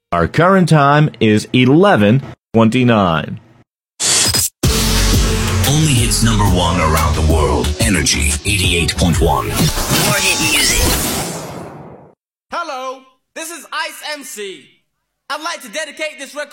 Our current time is 11:29. Only hits number one around the world. Energy 88.1. More hit music. Hello, this is Ice MC. I'd like to dedicate this record